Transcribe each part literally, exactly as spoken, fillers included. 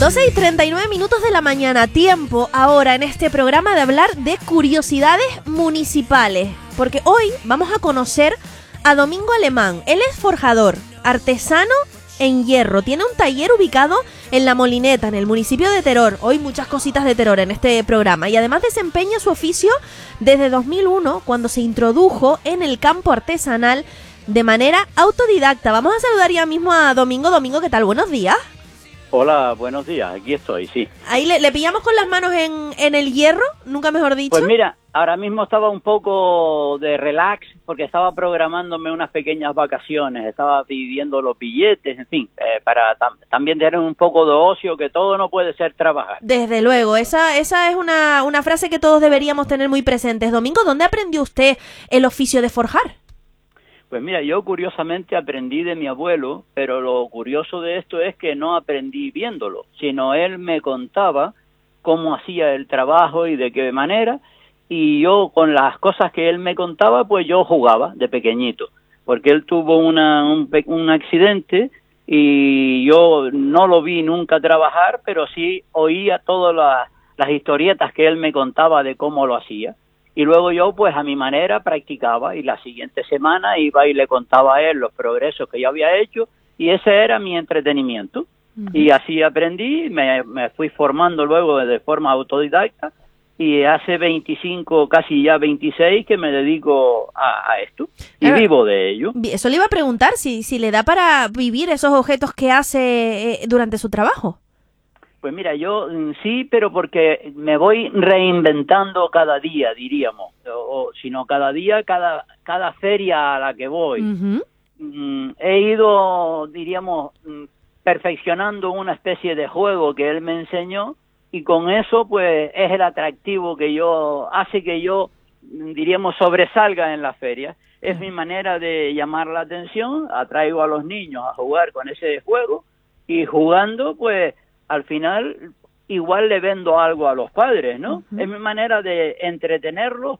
doce y treinta y nueve minutos de la mañana, tiempo ahora en este programa de hablar de curiosidades municipales, porque hoy vamos a conocer a Domingo Alemán. Él es forjador, artesano en hierro, tiene un taller ubicado en La Molineta, en el municipio de Teror. Hoy muchas cositas de Teror en este programa, y además desempeña su oficio desde dos mil uno, cuando se introdujo en el campo artesanal de manera autodidacta. Vamos a saludar ya mismo a Domingo. Domingo, ¿qué tal? Buenos días. Hola, buenos días, aquí estoy, sí. Ahí le, le pillamos con las manos en, en el hierro, nunca mejor dicho. Pues mira, ahora mismo estaba un poco de relax, porque estaba programándome unas pequeñas vacaciones, estaba pidiendo los billetes, en fin, eh, para tam también tener un poco de ocio, que todo no puede ser trabajar. Desde luego, esa, esa es una, una frase que todos deberíamos tener muy presentes. Domingo, ¿dónde aprendió usted el oficio de forjar? Pues mira, yo curiosamente aprendí de mi abuelo, pero lo curioso de esto es que no aprendí viéndolo, sino él me contaba cómo hacía el trabajo y de qué manera, y yo con las cosas que él me contaba, pues yo jugaba de pequeñito, porque él tuvo una, un, un accidente y yo no lo vi nunca trabajar, pero sí oía todas las, las historietas que él me contaba de cómo lo hacía. Y luego yo, pues a mi manera, practicaba, y la siguiente semana iba y le contaba a él los progresos que yo había hecho, y ese era mi entretenimiento. Uh-huh. Y así aprendí, me, me fui formando luego de forma autodidacta, y hace veinticinco, casi ya veintiséis, que me dedico a, a esto, y ah, vivo de ello. Eso le iba a preguntar, si, si le da para vivir esos objetos que hace eh, durante su trabajo. Pues mira, yo sí, pero porque me voy reinventando cada día, diríamos, o, o sino cada día, cada cada feria a la que voy. Uh-huh. mm, he ido, diríamos, perfeccionando una especie de juego que él me enseñó, y con eso, pues, es el atractivo que yo, hace que yo, diríamos, sobresalga en la feria. Es mi manera de llamar la atención, atraigo a los niños a jugar con ese juego, y jugando, pues, al final igual le vendo algo a los padres, ¿no? Uh-huh. Es mi manera de entretenerlos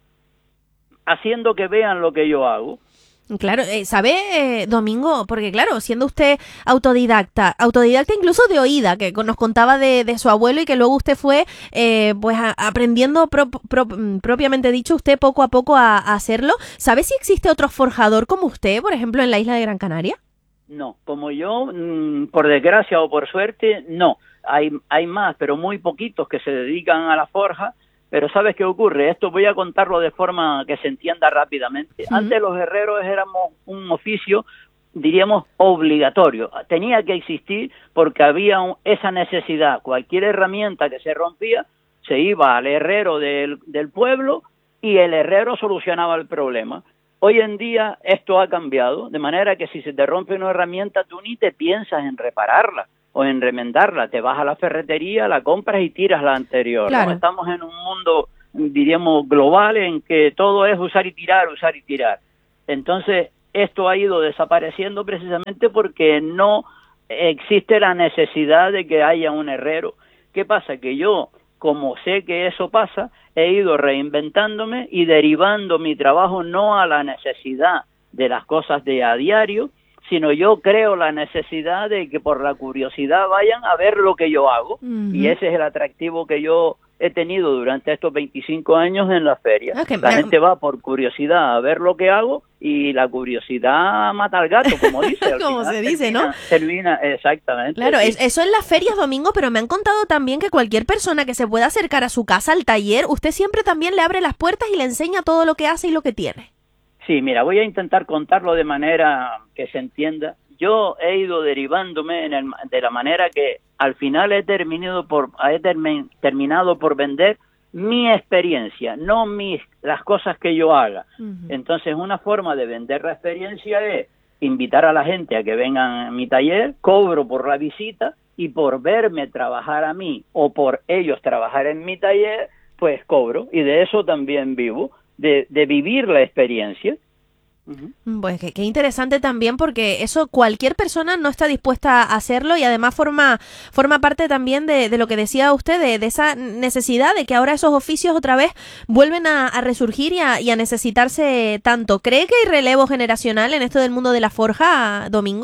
haciendo que vean lo que yo hago. Claro, eh, ¿sabe, eh, Domingo? Porque claro, siendo usted autodidacta, autodidacta incluso de oída, que nos contaba de, de su abuelo, y que luego usted fue eh, pues a, aprendiendo pro, pro, propiamente dicho usted poco a poco a, a hacerlo. ¿Sabe si existe otro forjador como usted, por ejemplo, en la isla de Gran Canaria? No, como yo, mmm, por desgracia o por suerte, no. Hay, hay más, pero muy poquitos que se dedican a la forja. Pero ¿sabes qué ocurre? Esto voy a contarlo de forma que se entienda rápidamente. Uh-huh. Antes los herreros éramos un oficio, diríamos, obligatorio. Tenía que existir porque había un, esa necesidad. Cualquier herramienta que se rompía, se iba al herrero del, del pueblo, y el herrero solucionaba el problema. Hoy en día esto ha cambiado, de manera que si se te rompe una herramienta, tú ni te piensas en repararla o en remendarla. Te vas a la ferretería, la compras y tiras la anterior. Claro. ¿No? Estamos en un mundo, diríamos, global, en que todo es usar y tirar, usar y tirar. Entonces, esto ha ido desapareciendo precisamente porque no existe la necesidad de que haya un herrero. ¿Qué pasa? Que yo, como sé que eso pasa, he ido reinventándome y derivando mi trabajo no a la necesidad de las cosas de a diario, sino yo creo la necesidad de que por la curiosidad vayan a ver lo que yo hago. Uh-huh. Y ese es el atractivo que yo he tenido durante estos veinticinco años en la feria. Okay, la man. gente va por curiosidad a ver lo que hago, y la curiosidad mata al gato, como dice. Como se dice, termina, ¿no? Termina, exactamente. Claro, sí. es, eso en las ferias, Domingo, pero me han contado también que cualquier persona que se pueda acercar a su casa, al taller, usted siempre también le abre las puertas y le enseña todo lo que hace y lo que tiene. Sí, mira, voy a intentar contarlo de manera que se entienda. Yo he ido derivándome en el, de la manera que al final he terminado por he termi, terminado por vender mi experiencia, no mis las cosas que yo haga. Uh-huh. Entonces, una forma de vender la experiencia es invitar a la gente a que vengan a mi taller, cobro por la visita, y por verme trabajar a mí o por ellos trabajar en mi taller, pues cobro, y de eso también vivo. De, de vivir la experiencia. Uh-huh. Pues qué, qué interesante también, porque eso cualquier persona no está dispuesta a hacerlo, y además forma forma parte también de, de lo que decía usted, de, de esa necesidad de que ahora esos oficios otra vez vuelven a, a resurgir y a, y a necesitarse tanto. ¿Cree que hay relevo generacional en esto del mundo de la forja, Domingo?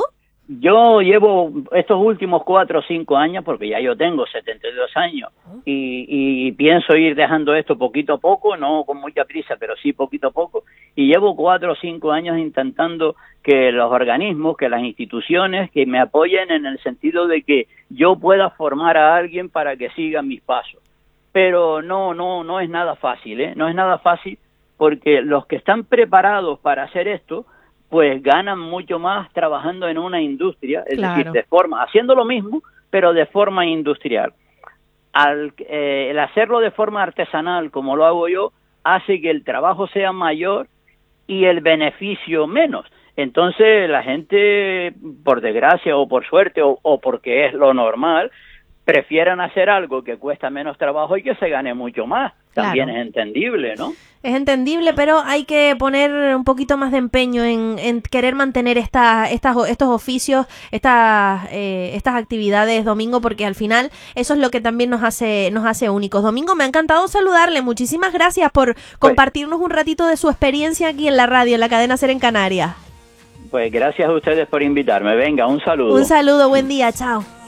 yo llevo estos últimos cuatro o cinco años, porque ya yo tengo setenta y dos años, y, y pienso ir dejando esto poquito a poco, no con mucha prisa, pero sí poquito a poco, y llevo cuatro o cinco años intentando que los organismos, que las instituciones, que me apoyen en el sentido de que yo pueda formar a alguien para que siga mis pasos. Pero no, no, no es nada fácil, ¿eh? No es nada fácil, porque los que están preparados para hacer esto, pues ganan mucho más trabajando en una industria, es Claro. decir, de forma, haciendo lo mismo, pero de forma industrial. Al, eh, el hacerlo de forma artesanal, como lo hago yo, hace que el trabajo sea mayor y el beneficio menos. Entonces la gente, por desgracia o por suerte o, o porque es lo normal, prefieran hacer algo que cuesta menos trabajo y que se gane mucho más. También Claro. es entendible, ¿no? Es entendible, pero hay que poner un poquito más de empeño en, en querer mantener esta, estas, estos oficios, estas, eh, estas actividades, Domingo, porque al final eso es lo que también nos hace, nos hace únicos. Domingo, me ha encantado saludarle. Muchísimas gracias por compartirnos un ratito de su experiencia aquí en la radio, en la cadena SER en Canarias. Pues gracias a ustedes por invitarme. Venga, un saludo. Un saludo, buen día, chao.